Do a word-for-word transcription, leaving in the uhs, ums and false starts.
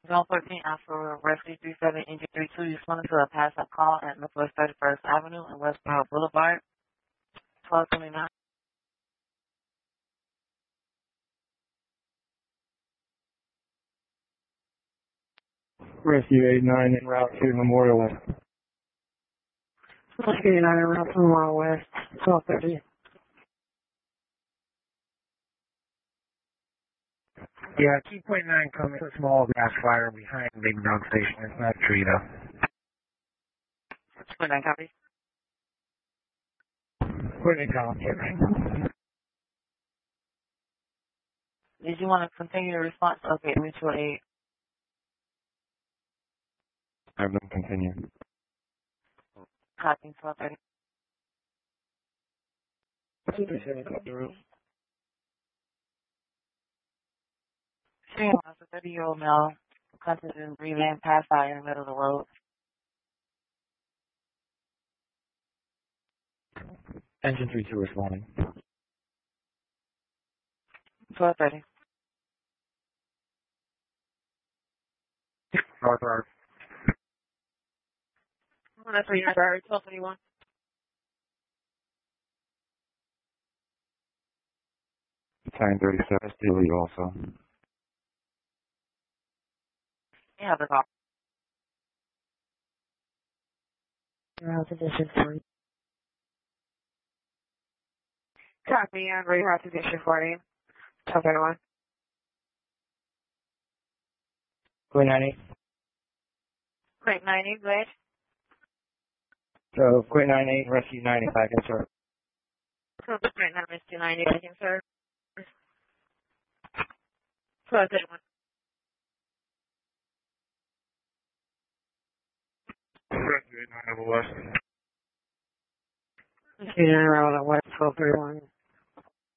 Zone fourteen, Alpha Rescue three seven, Engine three two, you responded to a pass-up call at Northwest thirty-first Avenue and Westboro Boulevard, twelve twenty-nine. Rescue eight nine en route to Memorial West. Rescue eight nine en route to Memorial West, twelve thirty. Yeah, two point nine coming. It's a small gas fire behind Big Dog Station. It's not a tree though. two point nine copy. Put it in column. Did you want to continue your response? Okay, mutual aid. Have them continue. Copy, twelve thirty. Seeing a thirty-year-old male, conscious and breathing, passed out in the middle of the road. Engine three two responding. twelve thirty. North Road. That's three hundred, twelve thirty-one. Time thirty-seven, Steely also. Yeah, the call. Route position three. Copy, on route position forty. twelve thirty-one. Queen ninety. Great, ninety, go ahead. So, Queen ninety, Rescue ninety-five, yes sir. So, great, number is two ninety, I think, sir. twelve thirty-one. Rescue eight nine over West. Rescue nine, route west, twelve thirty-one.